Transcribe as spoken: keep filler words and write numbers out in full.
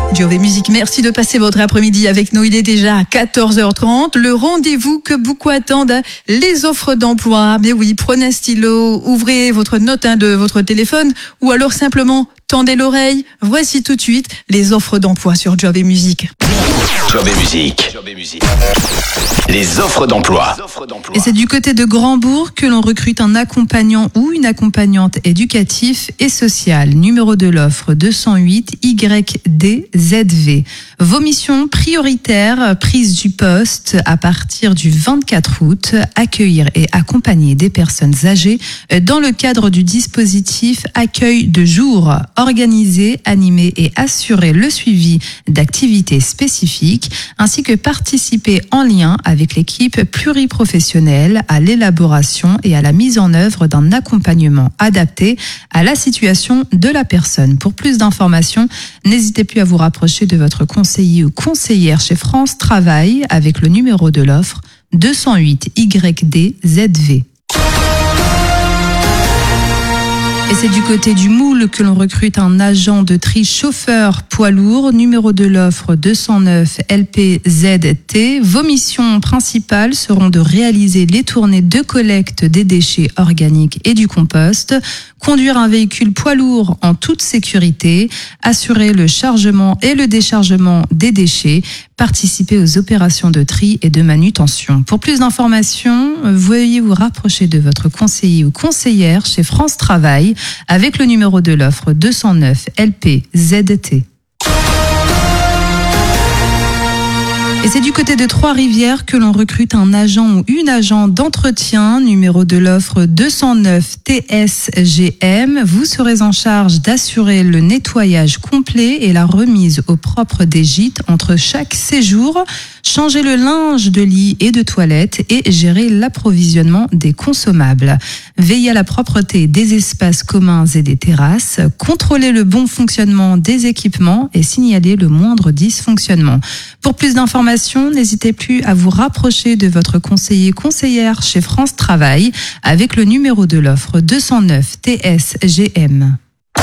Jove Musique, merci de passer votre après-midi avec nous. Il est déjà quatorze heures trente. Le rendez-vous que beaucoup attendent, les offres d'emploi. Mais oui, prenez un stylo, ouvrez votre note hein, de votre téléphone ou alors simplement tendez l'oreille. Voici tout de suite les offres d'emploi sur Jove Musique. Jove Musique. Les offres d'emploi. Et c'est du côté de Grandbourg que l'on recrute un accompagnant ou une accompagnante éducatif et social. Numéro de l'offre deux cent huit Y D Z V. Vos missions prioritaires, prise du poste à partir du vingt-quatre août, accueillir et accompagner des personnes âgées dans le cadre du dispositif accueil de jour, organiser, animer et assurer le suivi d'activités spécifiques, ainsi que participer en lien avec l'équipe pluriprofessionnelle à l'élaboration et à la mise en œuvre d'un accompagnement adapté à la situation de la personne. Pour plus d'informations, n'hésitez plus à vous rapprocher de votre conseiller ou conseillère chez France Travail avec le numéro de l'offre deux cent huit Y D Z V. Et c'est du côté du Moule que l'on recrute un agent de tri chauffeur poids lourd, numéro de l'offre deux cent neuf L P Z T. Vos missions principales seront de réaliser les tournées de collecte des déchets organiques et du compost, conduire un véhicule poids lourd en toute sécurité, assurer le chargement et le déchargement des déchets, participer aux opérations de tri et de manutention. Pour plus d'informations, veuillez vous rapprocher de votre conseiller ou conseillère chez France Travail avec le numéro de l'offre deux cent neuf L P Z T. Et c'est du côté de Trois-Rivières que l'on recrute un agent ou une agent d'entretien, numéro de l'offre deux cent neuf T S G M. Vous serez en charge d'assurer le nettoyage complet et la remise au propre des gîtes entre chaque séjour, changer le linge de lit et de toilette et gérer l'approvisionnement des consommables. Veiller à la propreté des espaces communs et des terrasses, contrôler le bon fonctionnement des équipements et signaler le moindre dysfonctionnement. Pour plus d'informations, n'hésitez plus à vous rapprocher de votre conseiller conseillère chez France Travail avec le numéro de l'offre deux cent neuf T S G M.